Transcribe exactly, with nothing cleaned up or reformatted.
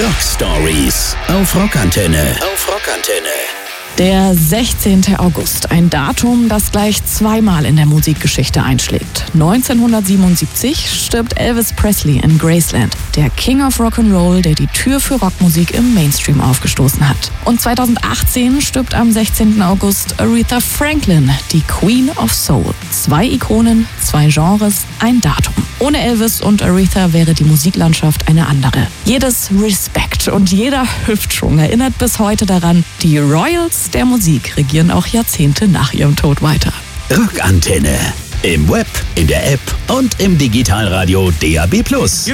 Rock Stories auf Rockantenne. Auf Rockantenne. Der sechzehnten August, ein Datum, das gleich zweimal in der Musikgeschichte einschlägt. neunzehnhundertsiebenundsiebzig stirbt Elvis Presley in Graceland, der King of Rock'n'Roll, der die Tür für Rockmusik im Mainstream aufgestoßen hat. Und zweitausendachtzehn stirbt am sechzehnten August Aretha Franklin, die Queen of Soul. Zwei Ikonen, zwei Genres, ein Datum. Ohne Elvis und Aretha wäre die Musiklandschaft eine andere. Jedes Respekt und jeder Hüftschwung erinnert bis heute daran, die Royals der Musik regieren auch Jahrzehnte nach ihrem Tod weiter. Rockantenne. Im Web, in der App und im Digitalradio D A B plus.